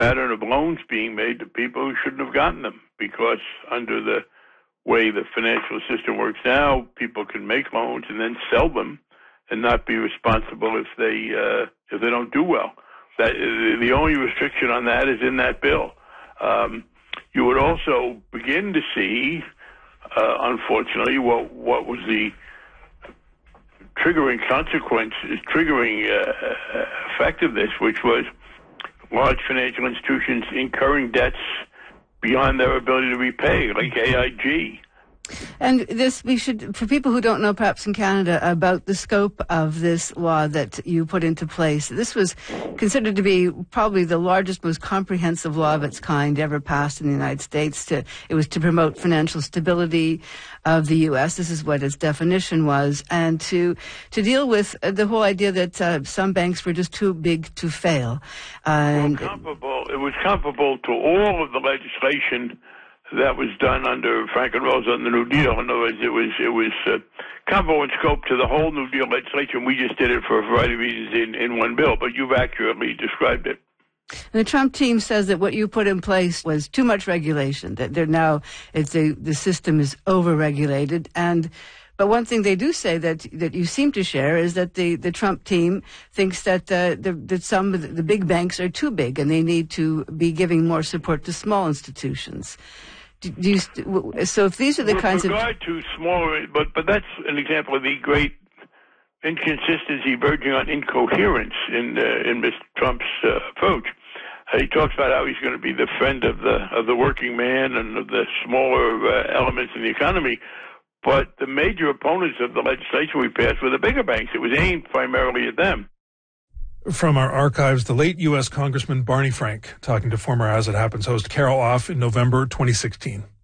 pattern of loans being made to people who shouldn't have gotten them, because under the way the financial system works now, people can make loans and then sell them and not be responsible if they don't do well. That the only restriction on that is in that bill. You would also begin to see, unfortunately, what was the triggering effect of this, which was large financial institutions incurring debts beyond their ability to repay, like AIG. And this, we should, for people who don't know, perhaps in Canada, about the scope of this law that you put into place, this was considered to be probably the largest, most comprehensive law of its kind ever passed in the United States. It was to promote financial stability of the U.S. This is what its definition was, and to deal with the whole idea that some banks were just too big to fail. It was comparable to all of the legislation that was done under Franklin Roosevelt and the New Deal. In other words, it was comparable in scope to the whole New Deal legislation. We just did it for a variety of reasons in one bill, but you've accurately described it. And the Trump team says that what you put in place was too much regulation, that the system is over-regulated. But one thing they do say that you seem to share is that the Trump team thinks that some of the big banks are too big and they need to be giving more support to small institutions. So if these are the kinds of... With regard to smaller, but that's an example of the great inconsistency verging on incoherence in Mr. Trump's approach. He talks about how he's going to be the friend of the working man and of the smaller elements in the economy. But the major opponents of the legislation we passed were the bigger banks. It was aimed primarily at them. From our archives, the late U.S. Congressman Barney Frank talking to former As It Happens host Carol Off in November 2016.